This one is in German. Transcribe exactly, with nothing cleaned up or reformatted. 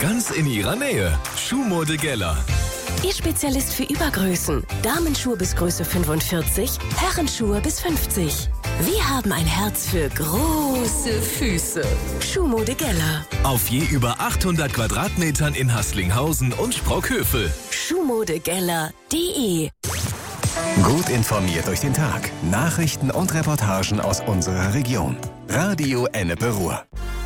Ganz in Ihrer Nähe. Schuhmode Geller. Ihr Spezialist für Übergrößen. Damenschuhe bis Größe fünfundvierzig, Herrenschuhe bis fünfzig. Wir haben ein Herz für große Füße. Schuhmode Geller. Auf je über achthundert Quadratmetern in Haßlinghausen und Sprockhövel. Schuhmodegeller punkt de. Gut informiert durch den Tag. Nachrichten und Reportagen aus unserer Region. Radio Ennepe Ruhr.